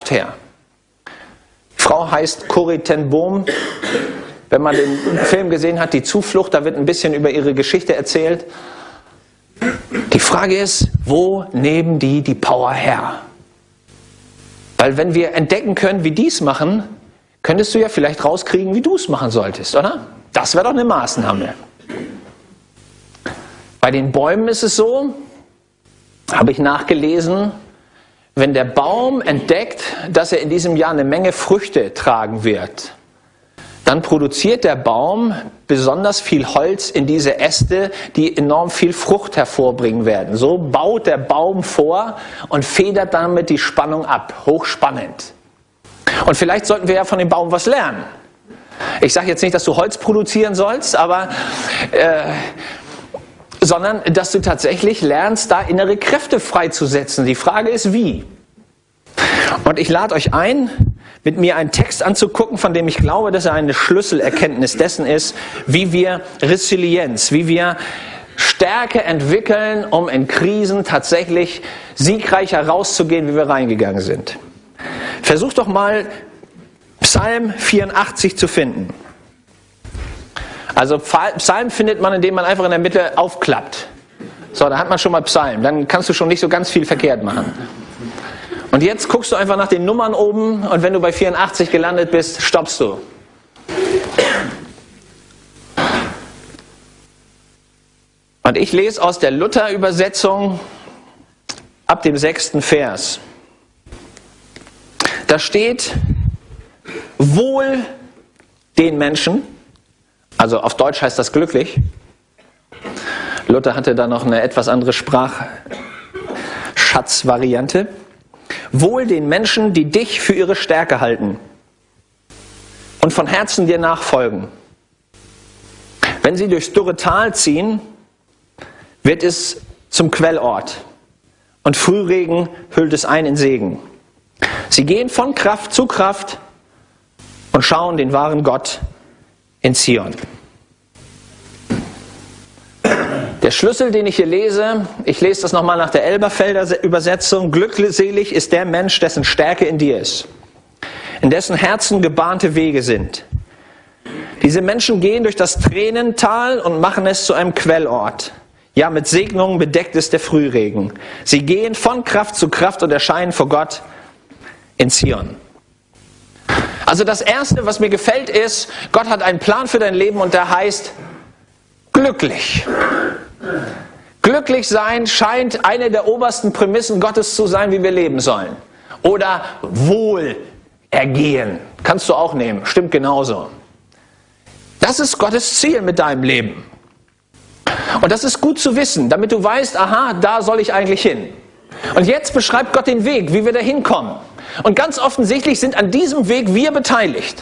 oft her. Die Frau heißt Corrie ten Boom. Wenn man den Film gesehen hat, Die Zuflucht, da wird ein bisschen über ihre Geschichte erzählt. Die Frage ist, wo nehmen die Power her? Weil wenn wir entdecken können, wie die es machen, könntest du ja vielleicht rauskriegen, wie du es machen solltest, oder? Das wäre doch eine Maßnahme. Bei den Bäumen ist es so, habe ich nachgelesen, wenn der Baum entdeckt, dass er in diesem Jahr eine Menge Früchte tragen wird, dann produziert der Baum besonders viel Holz in diese Äste, die enorm viel Frucht hervorbringen werden. So baut der Baum vor und federt damit die Spannung ab. Hochspannend. Und vielleicht sollten wir ja von dem Baum was lernen. Ich sage jetzt nicht, dass du Holz produzieren sollst, aber sondern dass du tatsächlich lernst, da innere Kräfte freizusetzen. Die Frage ist, wie? Und ich lade euch ein, mit mir einen Text anzugucken, von dem ich glaube, dass er eine Schlüsselerkenntnis dessen ist, wie wir Resilienz, wie wir Stärke entwickeln, um in Krisen tatsächlich siegreich herauszugehen, wie wir reingegangen sind. Versuch doch mal Psalm 84 zu finden. Also Psalm findet man, indem man einfach in der Mitte aufklappt. So, da hat man schon mal Psalm. Dann kannst du schon nicht so ganz viel verkehrt machen. Und jetzt guckst du einfach nach den Nummern oben und wenn du bei 84 gelandet bist, stoppst du. Und ich lese aus der Luther-Übersetzung ab dem 6. Vers. Da steht, wohl den Menschen, also auf Deutsch heißt das glücklich. Luther hatte da noch eine etwas andere Sprachschatzvariante. Wohl den Menschen, die dich für ihre Stärke halten und von Herzen dir nachfolgen. Wenn sie durchs dürre Tal ziehen, wird es zum Quellort und Frühregen hüllt es ein in Segen. Sie gehen von Kraft zu Kraft und schauen den wahren Gott in Zion. Der Schlüssel, den ich hier lese, ich lese das nochmal nach der Elberfelder Übersetzung, glückselig ist der Mensch, dessen Stärke in dir ist, in dessen Herzen gebahnte Wege sind. Diese Menschen gehen durch das Tränental und machen es zu einem Quellort. Ja, mit Segnungen bedeckt ist der Frühregen. Sie gehen von Kraft zu Kraft und erscheinen vor Gott in Zion. Also das Erste, was mir gefällt, ist, Gott hat einen Plan für dein Leben und der heißt glücklich. Glücklich sein scheint eine der obersten Prämissen Gottes zu sein, wie wir leben sollen. Oder Wohlergehen. Kannst du auch nehmen, stimmt genauso. Das ist Gottes Ziel mit deinem Leben. Und das ist gut zu wissen, damit du weißt, aha, da soll ich eigentlich hin. Und jetzt beschreibt Gott den Weg, wie wir da hinkommen. Und ganz offensichtlich sind an diesem Weg wir beteiligt.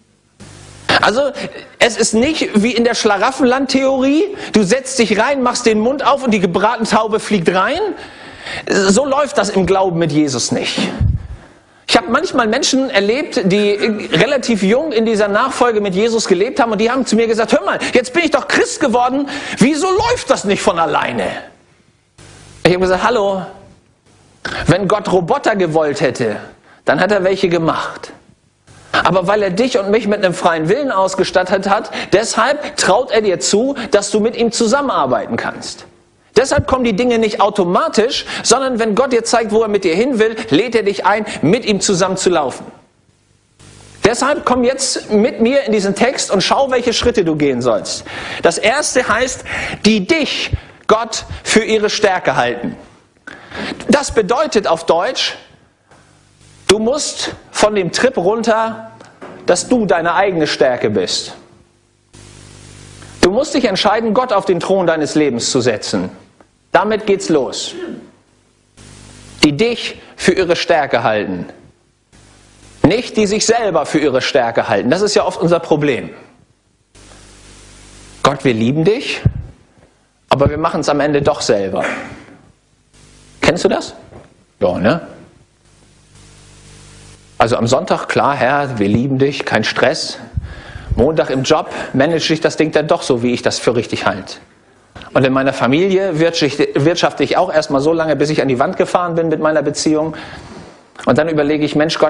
Also es ist nicht wie in der Schlaraffenland-Theorie, du setzt dich rein, machst den Mund auf und die gebratene Taube fliegt rein. So läuft das im Glauben mit Jesus nicht. Ich habe manchmal Menschen erlebt, die relativ jung in dieser Nachfolge mit Jesus gelebt haben und die haben zu mir gesagt, hör mal, jetzt bin ich doch Christ geworden, wieso läuft das nicht von alleine? Ich habe gesagt, hallo, wenn Gott Roboter gewollt hätte, dann hat er welche gemacht. Aber weil er dich und mich mit einem freien Willen ausgestattet hat, deshalb traut er dir zu, dass du mit ihm zusammenarbeiten kannst. Deshalb kommen die Dinge nicht automatisch, sondern wenn Gott dir zeigt, wo er mit dir hin will, lädt er dich ein, mit ihm zusammen zu laufen. Deshalb komm jetzt mit mir in diesen Text und schau, welche Schritte du gehen sollst. Das erste heißt, die dich, Gott, für ihre Stärke halten. Das bedeutet auf Deutsch, du musst von dem Trip runter, dass du deine eigene Stärke bist. Du musst dich entscheiden, Gott auf den Thron deines Lebens zu setzen. Damit geht's los. Die dich für ihre Stärke halten. Nicht die sich selber für ihre Stärke halten. Das ist ja oft unser Problem. Gott, wir lieben dich, aber wir machen es am Ende doch selber. Kennst du das? Ja, ne? Also am Sonntag, klar, Herr, wir lieben dich, kein Stress. Montag im Job manage ich das Ding dann doch so, wie ich das für richtig halte. Und in meiner Familie wirtschafte ich auch erstmal so lange, bis ich an die Wand gefahren bin mit meiner Beziehung. Und dann überlege ich, Mensch Gott,